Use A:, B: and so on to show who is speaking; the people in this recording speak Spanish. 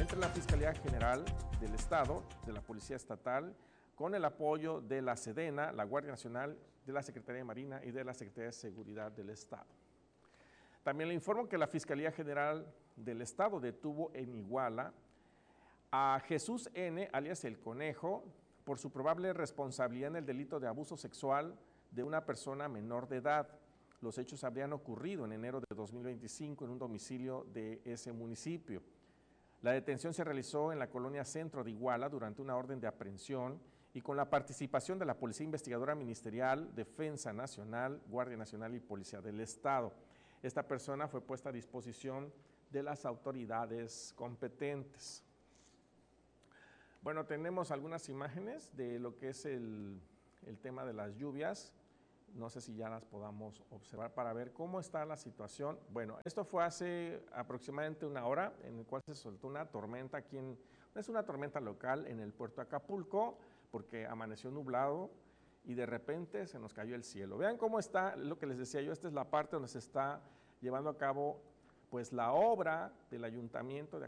A: entre la Fiscalía General del Estado, de la Policía Estatal, con el apoyo de la Sedena, la Guardia Nacional, de la Secretaría de Marina y de la Secretaría de Seguridad del Estado. También le informo que la Fiscalía General del Estado detuvo en Iguala a Jesús N., alias El Conejo, por su probable responsabilidad en el delito de abuso sexual de una persona menor de edad. Los hechos habrían ocurrido en enero de 2025 en un domicilio de ese municipio. La detención se realizó en la colonia Centro de Iguala durante una orden de aprehensión y con la participación de la Policía Investigadora Ministerial, Defensa Nacional, Guardia Nacional y Policía del Estado. Esta persona fue puesta a disposición de las autoridades competentes. Bueno, tenemos algunas imágenes de lo que es el tema de las lluvias. No sé si ya las podamos observar para ver cómo está la situación. Bueno, esto fue hace aproximadamente una hora, en el cual se soltó una tormenta aquí es una tormenta local en el puerto de Acapulco, porque amaneció nublado y de repente se nos cayó el cielo. Vean cómo está, lo que les decía yo, esta es la parte donde se está llevando a cabo pues la obra del Ayuntamiento de